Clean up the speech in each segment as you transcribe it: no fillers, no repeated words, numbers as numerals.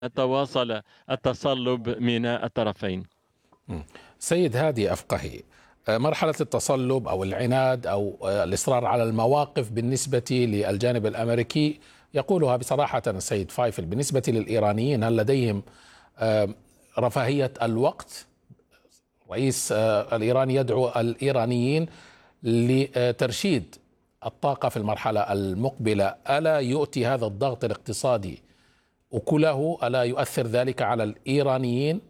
تواصل التصلب من الطرفين. سيد هادي أفقهي، مرحلة التصلب أو العناد أو الإصرار على المواقف بالنسبة للجانب الأمريكي يقولها بصراحة السيد فايفل، بالنسبة للإيرانيين هل لديهم رفاهية الوقت؟ رئيس الإيراني يدعو الإيرانيين لترشيد الطاقة في المرحلة المقبلة. ألا يؤتي هذا الضغط الاقتصادي أكله؟ ألا يؤثر ذلك على الإيرانيين؟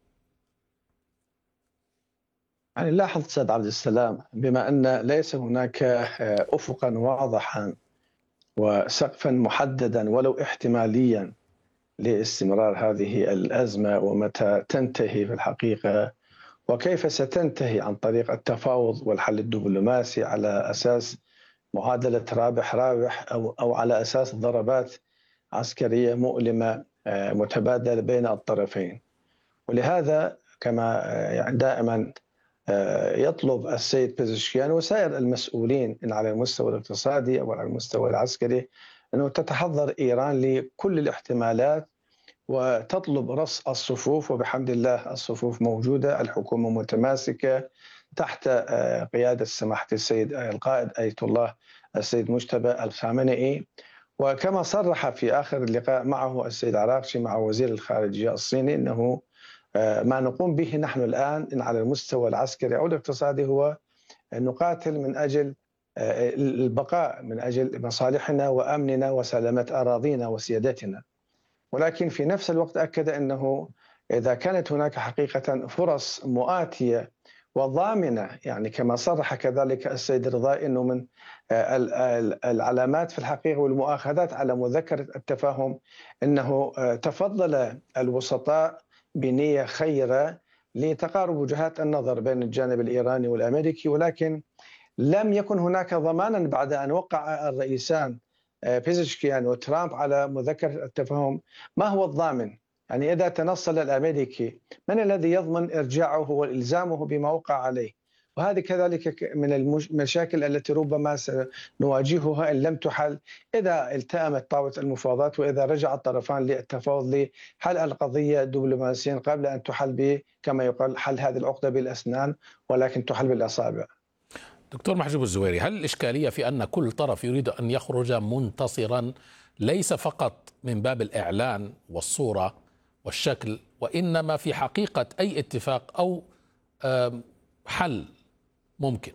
يعني لاحظ سيد عبد السلام، بما أن ليس هناك أفقا واضحا وسقفا محددا ولو احتماليا لاستمرار هذه الأزمة ومتى تنتهي في الحقيقة وكيف ستنتهي عن طريق التفاوض والحل الدبلوماسي على أساس معادلة رابح رابح أو على أساس ضربات عسكرية مؤلمة متبادلة بين الطرفين. ولهذا كما يعني دائما يطلب السيد بيزشكيان وسائر المسؤولين إن على المستوى الاقتصادي أو على المستوى العسكري أنه تتحضر إيران لكل الاحتمالات وتطلب رص الصفوف، وبحمد الله الصفوف موجودة، الحكومة متماسكة تحت قيادة سماحة السيد القائد آية الله السيد مجتبى الخامنئي. وكما صرح في آخر اللقاء معه السيد عراقشي مع وزير الخارجية الصيني أنه ما نقوم به نحن الآن على المستوى العسكري أو الاقتصادي هو نقاتل من أجل البقاء، من أجل مصالحنا وأمننا وسلامة أراضينا وسيادتنا. ولكن في نفس الوقت أكد أنه إذا كانت هناك حقيقة فرص مؤاتية وضامنة، يعني كما صرح كذلك السيد الرضائي أنه من العلامات في الحقيقة والمؤاخذات على مذكرة التفاهم أنه تفضل الوسطاء بنية خيرة لتقارب وجهات النظر بين الجانب الإيراني والأمريكي، ولكن لم يكن هناك ضمانا بعد أن وقع الرئيسان بيزشكيان وترامب على مذكرة التفاهم. ما هو الضامن؟ يعني إذا تنصل الأمريكي من الذي يضمن إرجاعه والإلزامه بما وقع عليه؟ وهذه كذلك من المشاكل التي ربما سنواجهها إن لم تحل إذا التأمت طاولة المفاوضات وإذا رجع الطرفان للتفاوض لحل القضية دبلوماسيا قبل أن تحل كما يقال حل هذه العقدة بالأسنان، ولكن تحل بالأصابع. دكتور محجوب الزويري، هل الإشكالية في أن كل طرف يريد أن يخرج منتصرا ليس فقط من باب الإعلان والصورة والشكل، وإنما في حقيقة أي اتفاق أو حل ممكن؟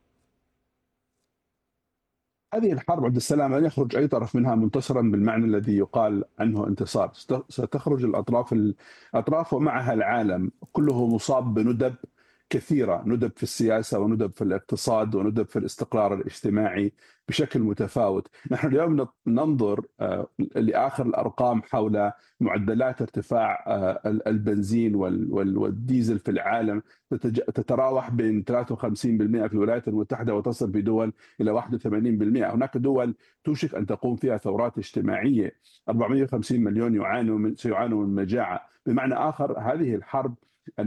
هذه الحرب عبد السلام لن يخرج أي طرف منها منتصرا بالمعنى الذي يقال عنه انتصار. ستخرج الأطراف ومعها العالم كله مصاب بندب كثيرة، ندب في السياسة وندب في الاقتصاد وندب في الاستقرار الاجتماعي بشكل متفاوت. نحن اليوم ننظر لآخر الأرقام حول معدلات ارتفاع البنزين والديزل في العالم، تتراوح بين 53% في الولايات المتحدة وتصل في دول إلى 81%. هناك دول توشك أن تقوم فيها ثورات اجتماعية، 450 مليون سيعانوا من مجاعة. بمعنى آخر هذه الحرب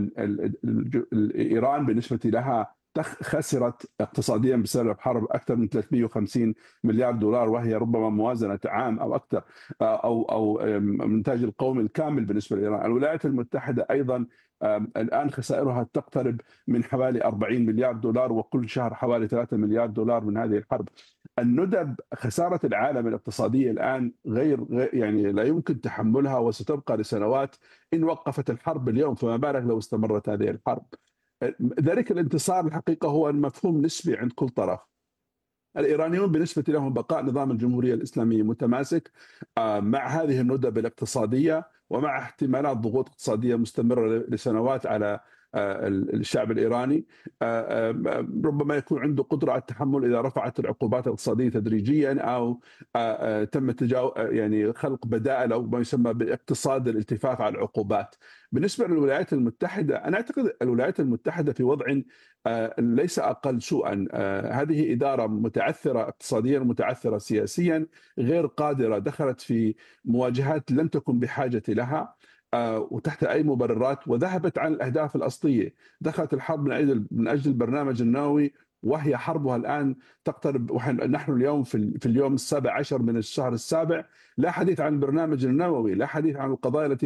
إيران بالنسبة لها خسرت اقتصاديا بسبب الحرب أكثر من 350 مليار دولار، وهي ربما موازنة عام أو أكثر أو الإنتاج القومي الكامل بالنسبة لإيران. الولايات المتحدة أيضا الآن خسائرها تقترب من حوالي 40 مليار دولار، وكل شهر حوالي 3 مليار دولار من هذه الحرب. الندب خسارة العالم الاقتصادية الآن غير يعني لا يمكن تحملها وستبقى لسنوات إن وقفت الحرب اليوم، فما بالك لو استمرت هذه الحرب. ذلك الانتصار الحقيقة هو المفهوم نسبي عند كل طرف. الإيرانيون بالنسبة لهم بقاء نظام الجمهورية الإسلامية متماسك مع هذه الندب الاقتصادية ومع احتمالات ضغوط اقتصادية مستمرة لسنوات على الشعب الإيراني. ربما يكون عنده قدرة على التحمل إذا رفعت العقوبات الاقتصادية تدريجيا أو تم يعني خلق بدائل أو ما يسمى باقتصاد الالتفاف على العقوبات. بالنسبة للولايات المتحدة، أنا أعتقد الولايات المتحدة في وضع ليس أقل سوءا. هذه إدارة متعثرة اقتصاديا متعثرة سياسيا، غير قادرة، دخلت في مواجهات لم تكن بحاجة لها وتحت أي مبررات، وذهبت عن الأهداف الأصلية. دخلت الحرب من أجل البرنامج النووي، وهي حربها الآن تقترب. نحن اليوم في اليوم 17 من الشهر السابع، لا حديث عن البرنامج النووي، لا حديث عن القضايا التي